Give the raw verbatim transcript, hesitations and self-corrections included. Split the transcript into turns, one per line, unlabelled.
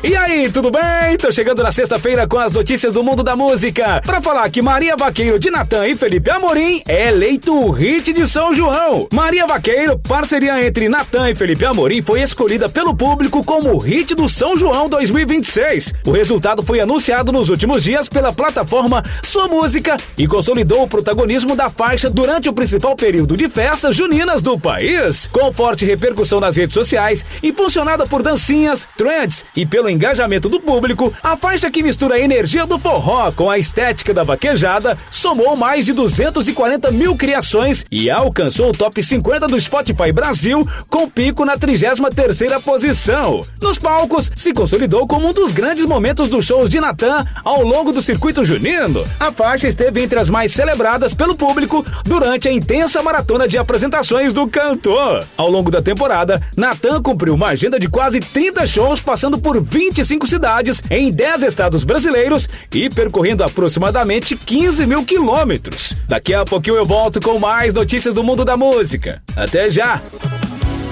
E aí, tudo bem? Tô chegando na sexta-feira com as notícias do mundo da música pra falar que Maria Vaqueiro de Natan e Felipe Amorim é eleito o hit de São João. Maria Vaqueiro, parceria entre Natan e Felipe Amorim, foi escolhida pelo público como o hit do São João dois mil e vinte e seis. O resultado foi anunciado nos últimos dias pela plataforma Sua Música e consolidou o protagonismo da faixa durante o principal período de festas juninas do país. Com forte repercussão nas redes sociais, impulsionada por dancinhas, trends e pelo engajamento do público, a faixa que mistura a energia do forró com a estética da vaquejada somou mais de duzentos e quarenta mil criações e alcançou o top cinquenta do Spotify Brasil, com pico na trigésima terceira posição. Nos palcos, se consolidou como um dos grandes momentos dos shows de Natan ao longo do circuito junino. A faixa esteve entre as mais celebradas pelo público durante a intensa maratona de apresentações do cantor. Ao longo da temporada, Natan cumpriu uma agenda de quase trinta shows, passando por vinte e cinco cidades em dez estados brasileiros e percorrendo aproximadamente quinze mil quilômetros. Daqui a pouquinho eu volto com mais notícias do mundo da música. Até já!